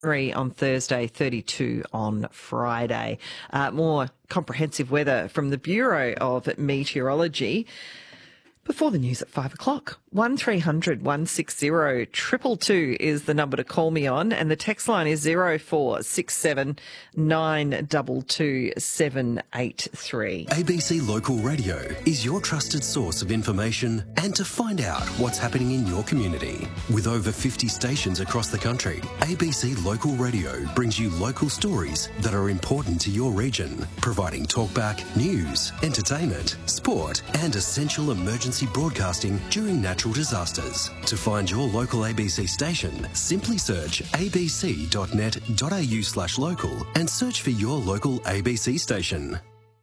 On Thursday, 32 on Friday. More comprehensive weather from the Bureau of Meteorology. Before the news at 5 o'clock, 1300 160 222 is the number to call me on, and the text line is 0467 922 783. ABC Local Radio is your trusted source of information and to find out what's happening in your community. With over 50 stations across the country, ABC Local Radio brings you local stories that are important to your region, providing talkback, news, entertainment, sport and essential emergency broadcasting during natural disasters. To find your local ABC station, simply search abc.net.au/local and search for your local ABC station.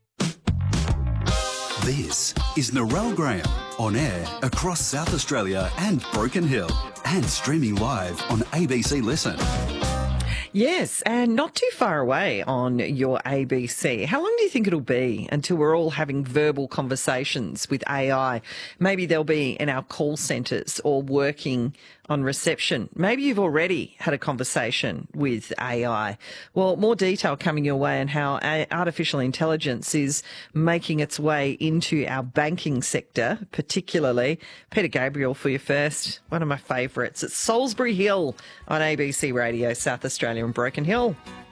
This is Narelle Graham, on air across South Australia and Broken Hill, and streaming live on ABC Listen. Yes, and not too far away on your ABC. How long do you think it'll be until we're all having verbal conversations with AI? Maybe they'll be in our call centres or working on reception. Maybe you've already had a conversation with AI. Well, more detail coming your way on how artificial intelligence is making its way into our banking sector, particularly. Peter Gabriel for you first. One of my favourites. It's Salisbury Hill on ABC Radio South Australia and Broken Hill.